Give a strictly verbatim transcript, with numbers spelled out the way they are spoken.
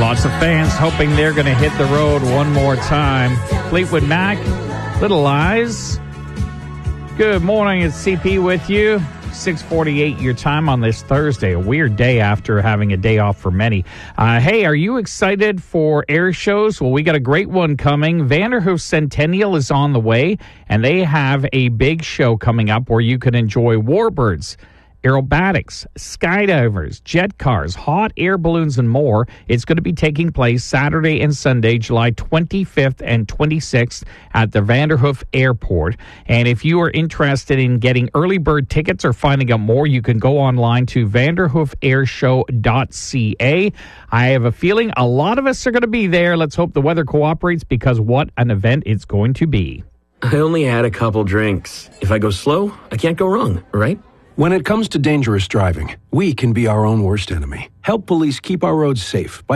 Lots of fans hoping they're going to hit the road one more time. Fleetwood Mac, Little Lies. Good morning, it's C P with you. six forty-eight your time on this Thursday, a weird day after having a day off for many. Uh, hey, are you excited for air shows? Well, we got a great one coming. Vanderhoof Centennial is on the way, and they have a big show coming up where you can enjoy warbirds, aerobatics, skydivers, jet cars, hot air balloons, and more. It's going to be taking place Saturday and Sunday, July twenty-fifth and twenty-sixth at the Vanderhoof Airport. And if you are interested in getting early bird tickets or finding out more, you can go online to vanderhoof air show dot c a. I have a feeling a lot of us are going to be there. Let's hope the weather cooperates, because what an event it's going to be. I only had a couple drinks. If I go slow, I can't go wrong, right? When it comes to dangerous driving, we can be our own worst enemy. Help police keep our roads safe by